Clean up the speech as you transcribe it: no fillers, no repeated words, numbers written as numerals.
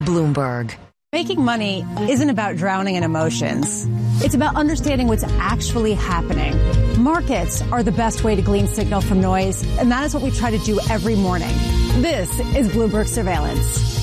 Bloomberg. Making money isn't about drowning in emotions. It's about understanding what's actually happening. Markets are the best way to glean signal from noise, and that is what we try to do every morning. This is Bloomberg Surveillance.